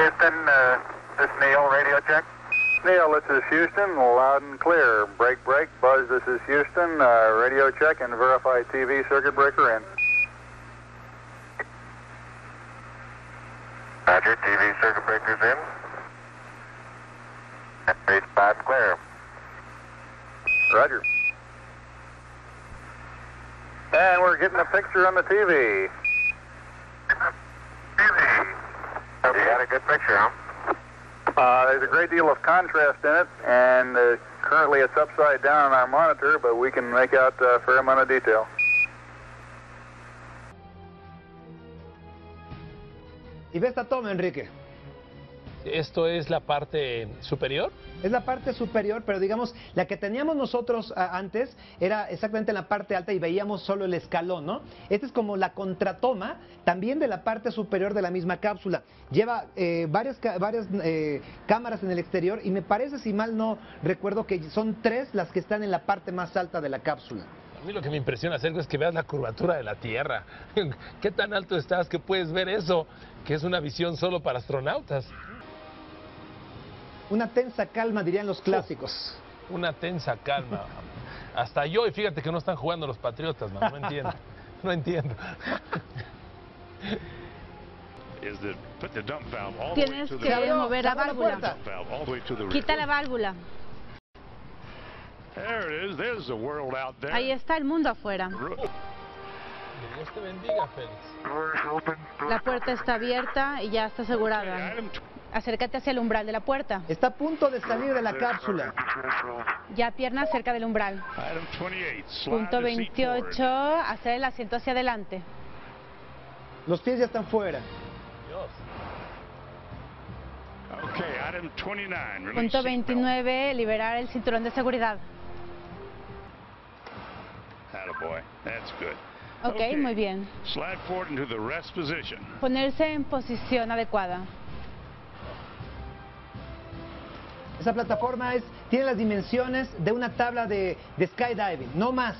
Houston, this is Neil, radio check. Neil, this is Houston, loud and clear. Break, break. Buzz, this is Houston, radio check and verify TV circuit breaker in. Roger, TV circuit breakers in. Read 5 clear. Roger. And we're getting a picture on the TV. TV. You got a good picture, huh? There's a great deal of contrast in it, and currently it's upside down on our monitor, but we can make out a fair amount of detail. Y ve esta toma, Enrique. ¿Esto es la parte superior? Es la parte superior, pero digamos, la que teníamos nosotros antes era exactamente en la parte alta y veíamos solo el escalón, ¿no? Esta es como la contratoma también de la parte superior de la misma cápsula. Lleva varias cámaras en el exterior y me parece, si mal no recuerdo, que son 3 las que están en la parte más alta de la cápsula. A mí lo que me impresiona, Sergio, es que veas la curvatura de la Tierra. ¿Qué tan alto estás que puedes ver eso? Que es una visión solo para astronautas. Una tensa calma, dirían los clásicos. Una tensa calma. Hasta yo, y fíjate que no están jugando los Patriotas, man. No entiendo. No entiendo. Tienes que mover la válvula. Quita la válvula. Ahí está el mundo afuera. Que Dios te bendiga, Félix. La puerta está abierta y ya está asegurada. Acércate hacia el umbral de la puerta. Está a punto de salir de la cápsula. Ya pierna cerca del umbral. Punto 28, hacer el asiento hacia adelante. Los pies ya están fuera. Punto 29, liberar el cinturón de seguridad. Ok, muy bien. Ponerse en posición adecuada. Esa plataforma tiene las dimensiones de una tabla de skydiving, no más.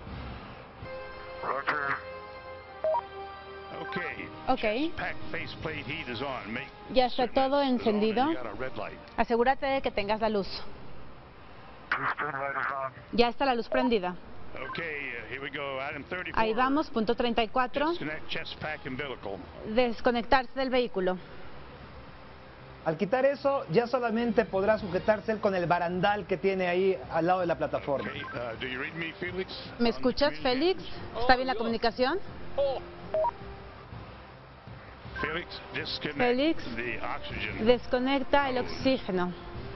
Ok. Ya está todo encendido. Asegúrate de que tengas la luz. Ya está la luz prendida. Ahí vamos, punto 34. Desconectarse del vehículo. Al quitar eso, ya solamente podrá sujetarse él con el barandal que tiene ahí al lado de la plataforma. ¿Me escuchas, Félix? ¿Está bien la comunicación? Félix, desconecta el oxígeno.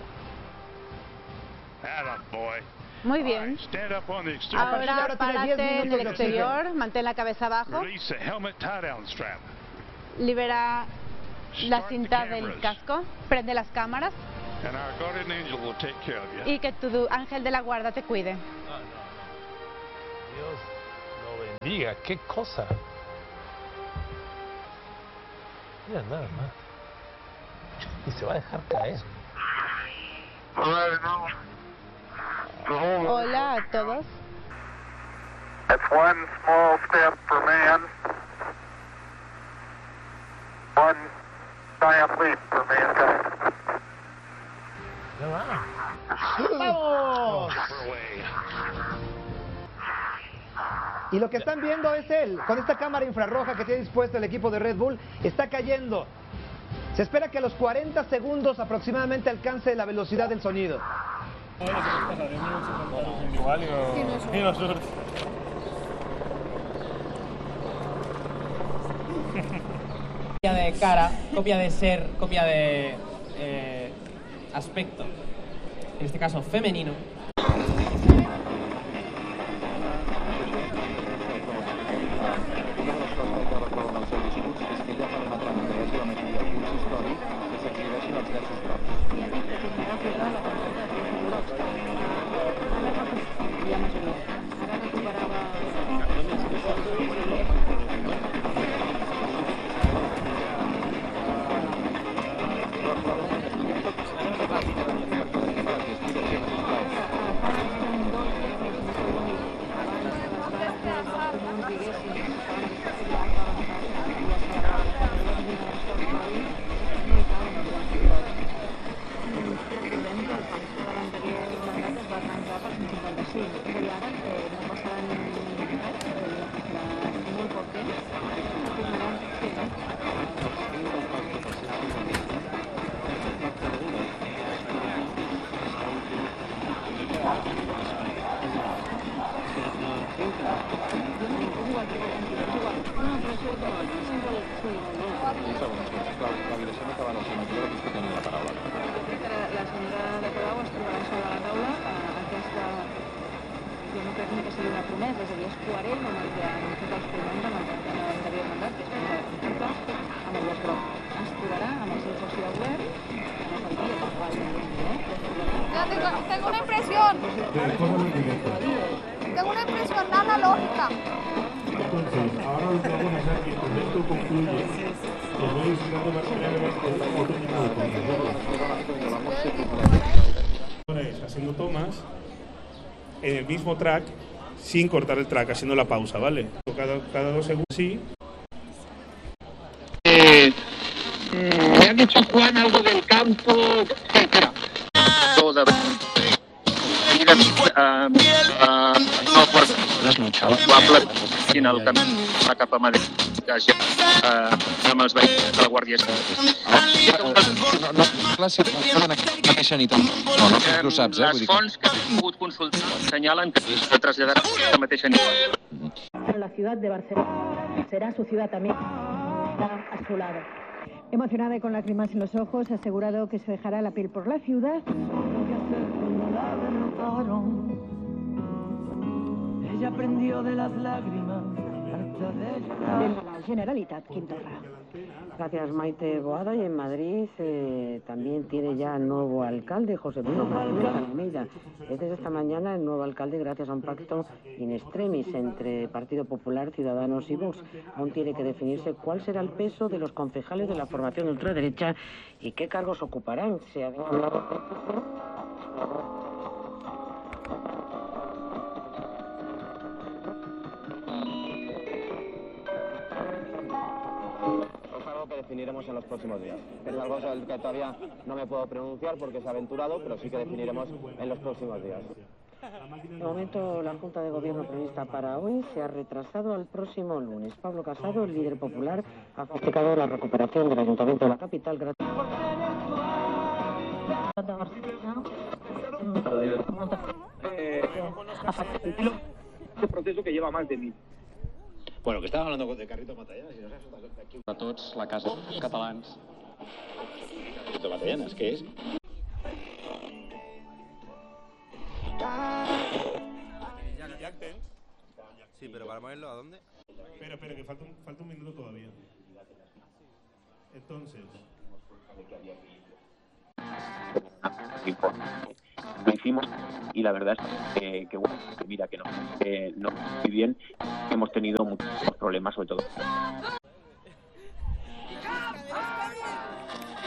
Muy bien. Ahora párate en el exterior, mantén la cabeza abajo. Libera la cinta del casco, prende las cámaras y que tu ángel de la guarda te cuide. Dios lo bendiga, qué cosa. Mira nada más. Y se va a dejar caer. Hola a todos. That's one small step for man, one giant leap for mankind. Ya va. ¡Vamos! Y lo que están viendo es él, con esta cámara infrarroja que tiene dispuesto el equipo de Red Bull, está cayendo. Se espera que a los 40 segundos aproximadamente alcance la velocidad del sonido. Copia de cara, copia de ser, copia de aspecto, en este caso femenino. Un segon, sisplau. La direcció no acaba el senador, que tenia la paraula. La senyora de Colau es trobarà sobre la taula aquesta... Jo no crec ni que sigui una promesa, és a dir, és coherent amb el que han fet els comuns en l'anterior mandat, que és prendre el contracte amb el llaç groc. Ens trobarà amb el seu soci de govern, no és el dia per qual Ya tengo una impresión. Tengo una impresión analógica. Entonces, ahora lo que vamos a hacer es que con esto concluye. Os voy diciendo más brevemente otro tipo de cosas. Ahora es haciendo tomas en el mismo track, sin cortar el track, haciendo la pausa, ¿vale? Cada 2 segundos, sí. Me han dicho, Juan, algo del campo. Espera. Toda no porta desnotxable en el camí va cap a Madrid amb els veïns de la Guàrdia Civil. No, clar, si en aquesta mateixa nit. No, tu saps, les fonts que he pogut consultar senyalen que se traslladarà la mateixa nit. La ciudad de Barcelona será su ciudad también asolada. Emocionada y con lágrimas en los ojos, ha asegurado que se dejará la piel por la ciudad. Ella aprendió de las lágrimas. De la Generalitat, Quintorra. Gracias, Maite Boada. Y en Madrid también tiene ya nuevo alcalde, José Bruno Martínez Almeida. Desde esta mañana el nuevo alcalde, gracias a un pacto in extremis entre Partido Popular, Ciudadanos y Vox. Aún tiene que definirse cuál será el peso de los concejales de la formación de ultraderecha y qué cargos ocuparán. Se ha que definiremos en los próximos días. Es algo sobre que todavía no me puedo pronunciar porque es aventurado, pero sí que definiremos en los próximos días. De momento, la Junta de Gobierno prevista para hoy se ha retrasado al próximo lunes. Pablo Casado, el líder popular, ha justificado la recuperación del Ayuntamiento de la capital gracias Este proceso que lleva más de 1000. Bueno, que estàvem hablando de Carrito Matallanas i no saps aquí. A tots, la casa catalans. Carrito Matallanas, què és? Sí, pero para moverlo, ¿a dónde? Espera, que falta un minuto todavía. Entonces... Lo hicimos y la verdad es que bueno, mira que no muy bien, hemos tenido muchos problemas, sobre todo